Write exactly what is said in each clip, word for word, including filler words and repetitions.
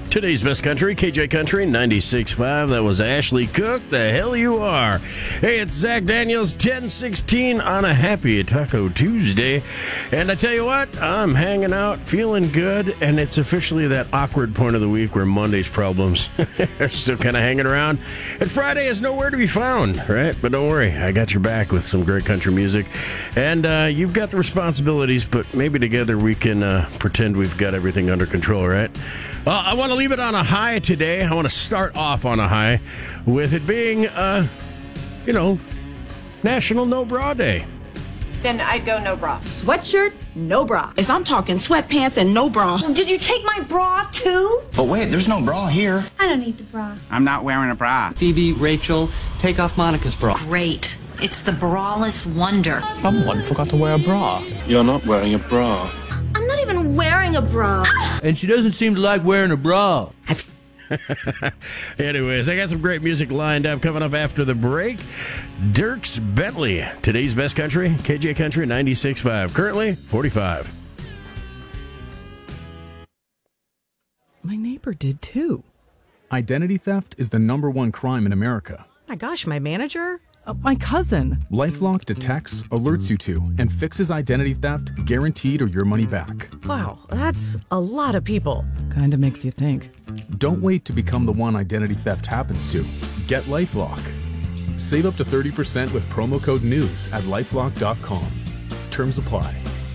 Today's Best Country, K J Country ninety-six point five. That was Ashley Cook. The hell you are. Hey, it's Zach Daniels, ten sixteen on a happy Taco Tuesday. And I tell you what, I'm hanging out, feeling good, and it's officially that awkward point of the week where Monday's problems are still kind of hanging around. And Friday is nowhere to be found, right? But don't worry, I got your back with some great country music. And uh, you've got the responsibilities, but maybe together we can uh, pretend we've got everything under control, right? Well, I want to leave it on a high today. I want to start off on a high with it being, uh, you know, National No Bra Day. Then I'd go no bra. Sweatshirt, no bra. As I'm talking sweatpants and no bra. Did you take my bra too? But wait, there's no bra here. I don't need the bra. I'm not wearing a bra. Phoebe, Rachel, take off Monica's bra. Great. It's the braless wonder. Someone forgot to wear a bra. You're not wearing a bra. I'm not even wearing a bra. And she doesn't seem to like wearing a bra. Anyways, I got some great music lined up coming up after the break. Dierks Bentley, today's Best Country, K J Country ninety-six point five, currently forty-five. My neighbor did too. Identity theft is the number one crime in America. My gosh, my manager? Uh, my cousin. LifeLock detects, alerts you to, and fixes identity theft guaranteed or your money back. Wow, that's a lot of people. Kinda makes you think. Don't wait to become the one identity theft happens to. Get LifeLock. Save up to thirty percent with promo code NEWS at lifelock dot com. Terms apply.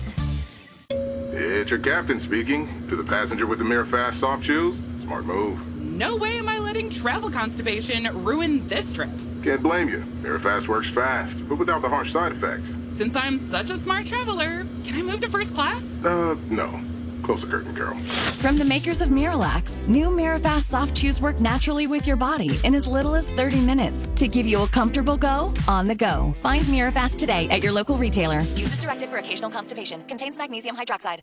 It's your captain speaking. To the passenger with the Mirafast soft shoes, smart move. No way am I letting travel constipation ruin this trip. Can't blame you. Mirafast works fast, but without the harsh side effects. Since I'm such a smart traveler, can I move to first class? Uh, no. Close the curtain, Carol. From the makers of Miralax, new Mirafast soft chews work naturally with your body in as little as thirty minutes to give you a comfortable go on the go. Find Mirafast today at your local retailer. Use as directed for occasional constipation. Contains magnesium hydroxide.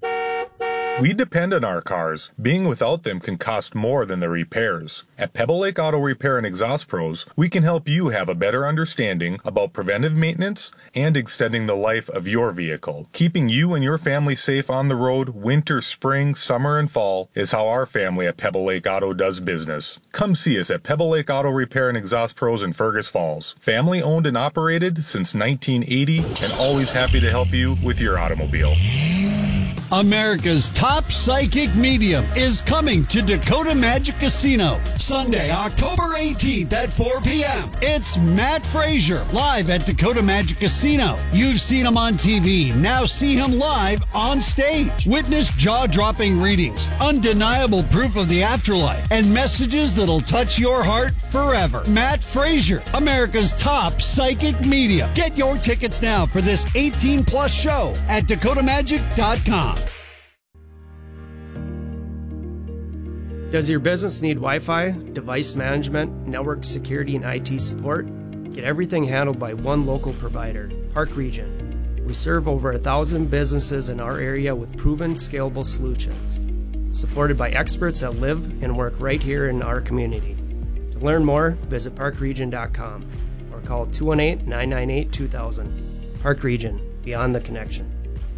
We depend on our cars. Being without them can cost more than the repairs. At Pebble Lake Auto Repair and Exhaust Pros, we can help you have a better understanding about preventive maintenance and extending the life of your vehicle. Keeping you and your family safe on the road, winter, spring, summer, and fall is how our family at Pebble Lake Auto does business. Come see us at Pebble Lake Auto Repair and Exhaust Pros in Fergus Falls. Family owned and operated since nineteen eighty and always happy to help you with your automobile. America's top psychic medium is coming to Dakota Magic Casino Sunday, October eighteenth at four p.m. It's Matt Frazier live at Dakota Magic Casino. You've seen him on T V. Now see him live on stage. Witness jaw-dropping readings, undeniable proof of the afterlife, and messages that'll touch your heart forever. Matt Frazier, America's top psychic medium. Get your tickets now for this eighteen plus show at dakota magic dot com. Does your business need Wi-Fi, device management, network security, and I T support? Get everything handled by one local provider, Park Region. We serve over a thousand businesses in our area with proven, scalable solutions, supported by experts that live and work right here in our community. To learn more, visit park region dot com or call two one eight, nine nine eight, two thousand. Park Region, beyond the connection.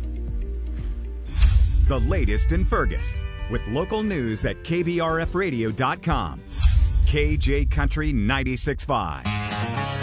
The latest in Fergus, with local news at K B R F radio dot com. K J Country ninety-six point five.